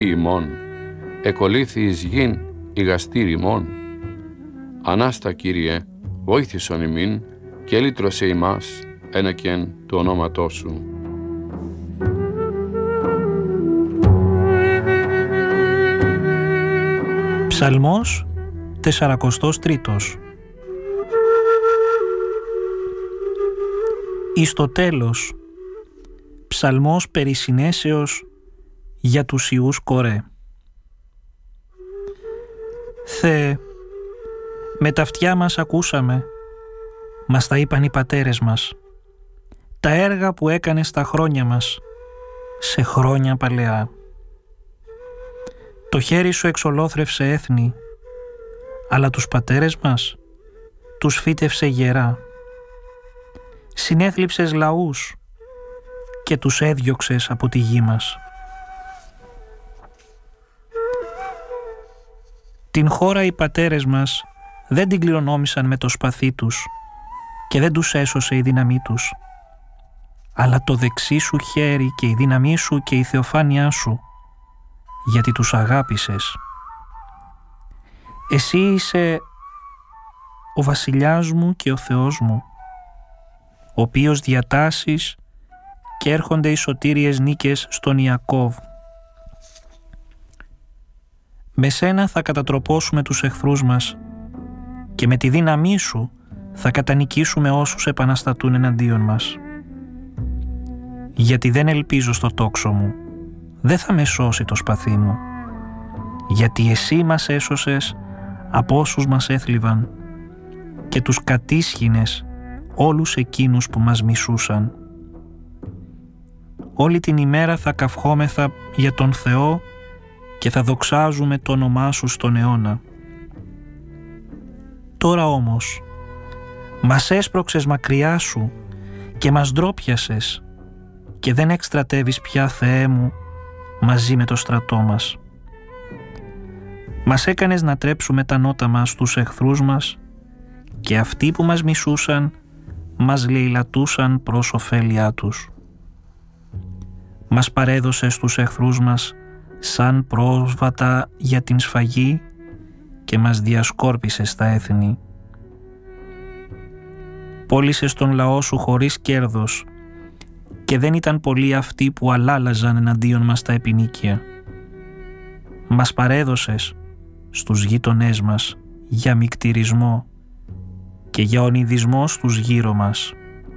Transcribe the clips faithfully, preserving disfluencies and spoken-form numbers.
ημών, εκολύθη εις γην η γαστήρ ημών. Ανάστα, Κύριε, βοήθησον ημίν και έλυτρωσε ημάς ένεκεν του ονόματός σου. Ψαλμός τεσσαρακοστός τρίτος. Εις το τέλος, ψαλμός περί συνέσεως για τους Ιούς Κορέ. Θεέ, με τα αυτιά μας ακούσαμε, μας τα είπαν οι πατέρες μας, τα έργα που έκανες στα χρόνια μας, σε χρόνια παλαιά. Το χέρι σου εξολόθρευσε έθνη, αλλά τους πατέρες μας τους φύτευσε γερά. Συνέθλιψες λαούς και τους έδιωξες από τη γη μας. Την χώρα οι πατέρες μας δεν την κληρονόμησαν με το σπαθί τους και δεν τους έσωσε η δύναμή τους, αλλά το δεξί σου χέρι και η δύναμή σου και η θεοφάνειά σου, γιατί τους αγάπησες. Εσύ είσαι ο βασιλιάς μου και ο Θεός μου, ο οποίος διατάσεις και έρχονται οι σωτήριες νίκες στον Ιακώβ. Με σένα θα κατατροπώσουμε τους εχθρούς μας και με τη δύναμή σου θα κατανικήσουμε όσους επαναστατούν εναντίον μας. Γιατί δεν ελπίζω στο τόξο μου, δεν θα με σώσει το σπαθί μου, γιατί εσύ μας έσωσες από όσους μας έθλιβαν και τους κατίσχυνες όλους εκείνους που μας μισούσαν. Όλη την ημέρα θα καυχόμεθα για τον Θεό και θα δοξάζουμε το όνομά σου στον αιώνα. Τώρα όμως μας έσπρωξες μακριά σου και μας ντρόπιασες και δεν εκστρατεύεις πια, Θεέ μου, μαζί με το στρατό μας. Μας έκανες να τρέψουμε τα νότα μας στους εχθρούς μας και αυτοί που μας μισούσαν μας λαιλατούσαν προς ωφέλειά τους. Μας παρέδωσες στους εχθρούς μας σαν πρόσβατα για την σφαγή και μας διασκόρπισες στα έθνη. Πώλησες τον λαό σου χωρίς κέρδος και δεν ήταν πολλοί αυτοί που αλάλαζαν εναντίον μας τα επινίκια. Μας παρέδωσες στους γείτονές μας για μικτηρισμό και για ονειδισμό στους γύρω μας.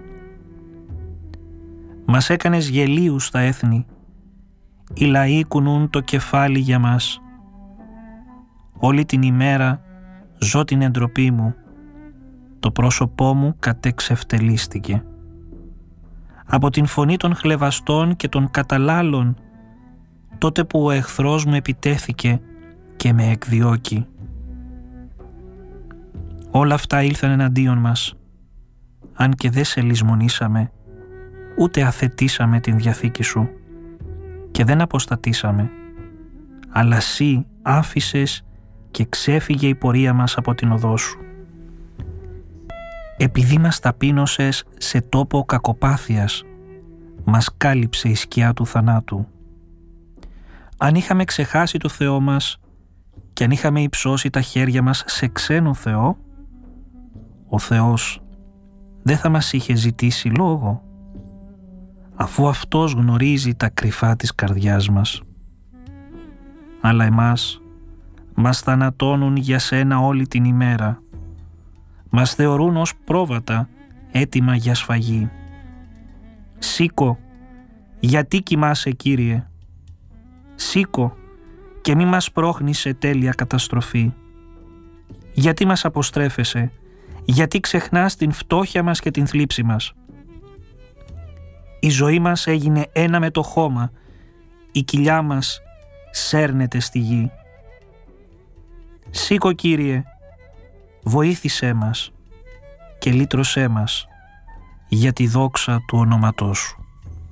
Μας έκανες γελίους στα έθνη, οι λαοί κουνούν το κεφάλι για μας. Όλη την ημέρα ζω την εντροπή μου, το πρόσωπό μου κατεξευτελίστηκε. Από την φωνή των χλευαστών και των καταλάλων, τότε που ο εχθρός μου επιτέθηκε και με εκδιώκει. Όλα αυτά ήλθαν εναντίον μας, αν και δεν σε λησμονήσαμε, ούτε αθετήσαμε την διαθήκη σου και δεν αποστατήσαμε, αλλά εσύ άφησες και ξέφυγε η πορεία μας από την οδό σου. Επειδή μας ταπείνωσες σε τόπο κακοπάθειας, μας κάλυψε η σκιά του θανάτου. Αν είχαμε ξεχάσει το Θεό μας και αν είχαμε υψώσει τα χέρια μας σε ξένο Θεό, ο Θεός δεν θα μας είχε ζητήσει λόγο, αφού Αυτός γνωρίζει τα κρυφά της καρδιάς μας. Αλλά εμάς μας θανατώνουν για σένα όλη την ημέρα. Μας θεωρούν ως πρόβατα έτοιμα για σφαγή. Σήκω, γιατί κοιμάσαι, Κύριε? Σήκω και μη μας πρόχνεις σε τέλεια καταστροφή. Γιατί μας αποστρέφεσαι? Γιατί ξεχνάς την φτώχεια μας και την θλίψη μας? Η ζωή μας έγινε ένα με το χώμα, η κοιλιά μας σέρνεται στη γη. Σήκω, Κύριε, βοήθησέ μας και λύτρωσέ μας για τη δόξα του ονόματός σου.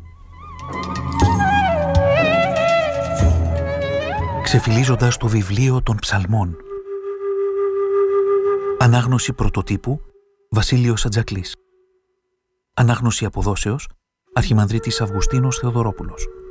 Ξεφυλίζοντας το βιβλίο των ψαλμών. Ανάγνωση πρωτοτύπου Βασίλειος Ατζακλής. Ανάγνωση αποδόσεως Αρχιμανδρίτης Αυγουστίνος Θεοδωρόπουλος.